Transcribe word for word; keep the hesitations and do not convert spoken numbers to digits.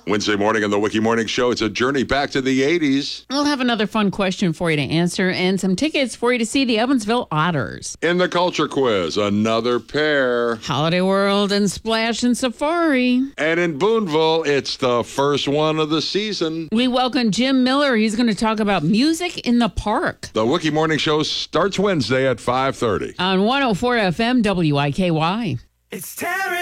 Wednesday morning on the Wiki Morning Show, it's a journey back to the eighties. We'll have another fun question for you to answer and some tickets for you to see the Evansville Otters. In the Culture Quiz, another pair. Holiday World and Splash and Safari. And in Boonville, it's the first one of the season. We welcome Jim Miller. He's going to talk about music in the park. The Wiki Morning Show starts Wednesday at five thirty. On one oh four F M W I K Y. It's Terry.